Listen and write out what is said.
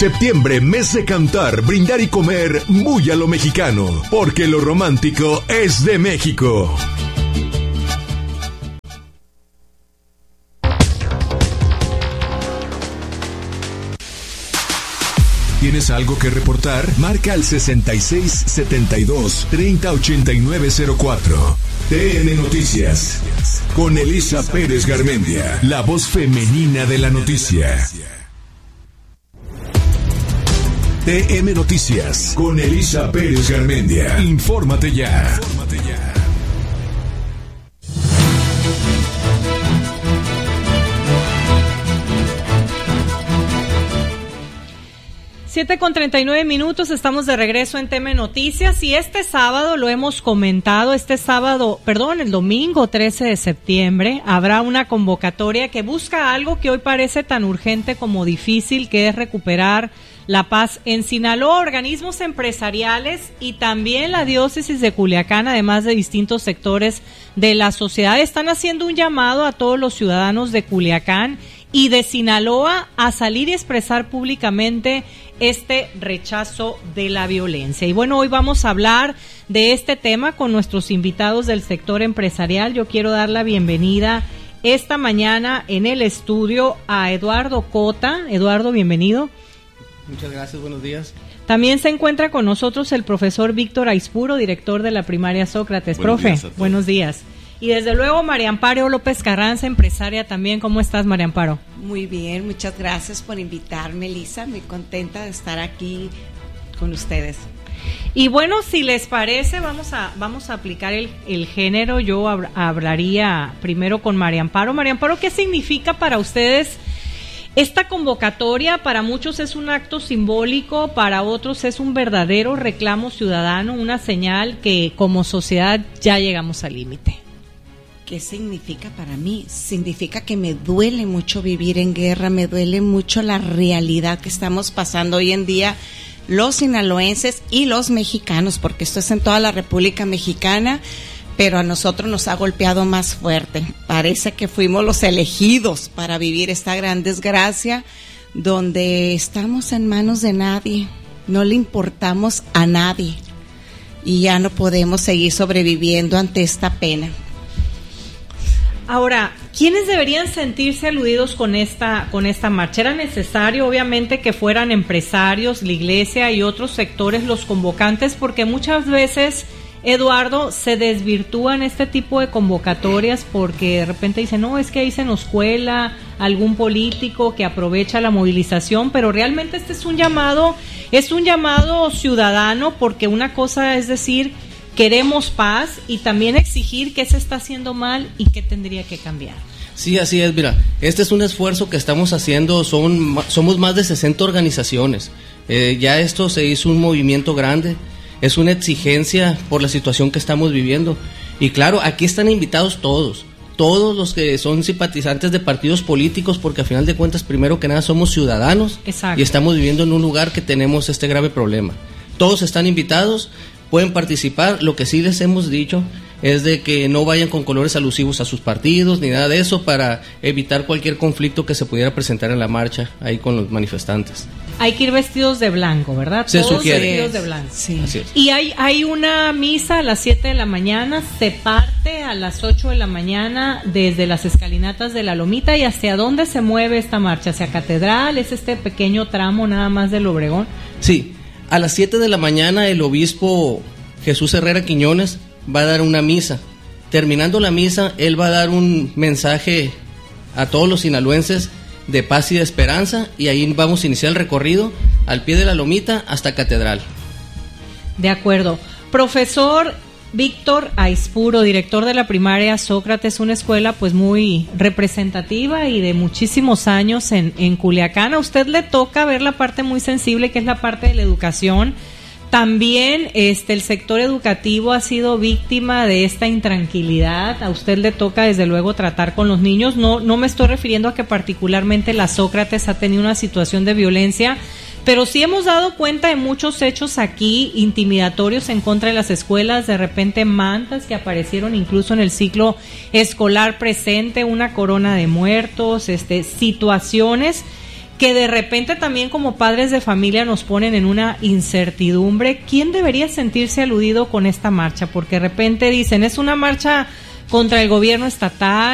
Septiembre, mes de cantar, brindar y comer muy a lo mexicano, porque lo romántico es de México. ¿Tienes algo que reportar? Marca al 6672-308904. TN Noticias. Con Elisa Pérez Garmendia, la voz femenina de la noticia. TN Noticias. Con Elisa Pérez Garmendia. Infórmate ya. 7:39, estamos de regreso en TN Noticias y este sábado lo hemos comentado, el domingo 13 de septiembre habrá una convocatoria que busca algo que hoy parece tan urgente como difícil, que es recuperar la paz en Sinaloa. Organismos empresariales y también la diócesis de Culiacán, además de distintos sectores de la sociedad, están haciendo un llamado a todos los ciudadanos de Culiacán y de Sinaloa a salir y expresar públicamente este rechazo de la violencia. Y bueno, hoy vamos a hablar de este tema con nuestros invitados del sector empresarial. Yo quiero dar la bienvenida esta mañana en el estudio a Eduardo Cota. Eduardo, bienvenido. Muchas gracias, buenos días. También se encuentra con nosotros el profesor Víctor Aispuro, director de la primaria Sócrates. Profe, buenos días. Y desde luego María Amparo López Carranza, empresaria también. ¿Cómo estás, María Amparo? Muy bien, muchas gracias por invitarme, Elisa. Muy contenta de estar aquí con ustedes. Y bueno, si les parece, vamos a aplicar el género. Yo hablaría primero con María Amparo. María Amparo, ¿qué significa para ustedes esta convocatoria? Para muchos es un acto simbólico, para otros es un verdadero reclamo ciudadano, una señal que como sociedad ya llegamos al límite. ¿Qué significa para mí? Significa que me duele mucho vivir en guerra, me duele mucho la realidad que estamos pasando hoy en día los sinaloenses y los mexicanos, porque esto es en toda la República Mexicana, pero a nosotros nos ha golpeado más fuerte. Parece que fuimos los elegidos para vivir esta gran desgracia, donde estamos en manos de nadie, no le importamos a nadie y ya no podemos seguir sobreviviendo ante esta pena. Ahora, ¿quiénes deberían sentirse aludidos con esta marcha? ¿Era necesario, obviamente, que fueran empresarios, la iglesia y otros sectores los convocantes? Porque muchas veces, Eduardo, se desvirtúan este tipo de convocatorias porque de repente dicen, no, es que ahí se nos cuela algún político que aprovecha la movilización, pero realmente este es un llamado ciudadano, porque una cosa es decir, queremos paz, y también exigir qué se está haciendo mal y qué tendría que cambiar. Sí, así es, mira, este es un esfuerzo que estamos haciendo, somos más de 60 organizaciones, ya esto se hizo un movimiento grande, es una exigencia por la situación que estamos viviendo, y claro, aquí están invitados todos los que son simpatizantes de partidos políticos, porque a final de cuentas, primero que nada, somos ciudadanos. Exacto. Y estamos viviendo en un lugar que tenemos este grave problema. Todos están invitados, pueden participar. Lo que sí les hemos dicho es de que no vayan con colores alusivos a sus partidos ni nada de eso, para evitar cualquier conflicto que se pudiera presentar en la marcha ahí con los manifestantes. Hay que ir vestidos de blanco, ¿verdad? Se Todos sugiere. vestidos de blanco. Sí. Así es. Y hay una misa a las 7 de la mañana, se parte a las 8 de la mañana desde las escalinatas de la Lomita. ¿Y hacia dónde se mueve esta marcha? ¿Hacia Catedral? ¿Es este pequeño tramo nada más del Obregón? Sí, a las 7 de la mañana el obispo Jesús Herrera Quiñones va a dar una misa. Terminando la misa, él va a dar un mensaje a todos los sinaloenses de paz y de esperanza, y ahí vamos a iniciar el recorrido al pie de la Lomita hasta Catedral. De acuerdo. Profesor Víctor Aispuro, director de la primaria Sócrates, una escuela pues muy representativa y de muchísimos años en Culiacán. A usted le toca ver la parte muy sensible, que es la parte de la educación. También el sector educativo ha sido víctima de esta intranquilidad. A usted le toca desde luego tratar con los niños. No me estoy refiriendo a que particularmente la Sócrates ha tenido una situación de violencia, pero sí hemos dado cuenta de muchos hechos aquí intimidatorios en contra de las escuelas, de repente mantas que aparecieron incluso en el ciclo escolar presente, una corona de muertos, situaciones que de repente también como padres de familia nos ponen en una incertidumbre. ¿Quién debería sentirse aludido con esta marcha? Porque de repente dicen, es una marcha contra el gobierno estatal,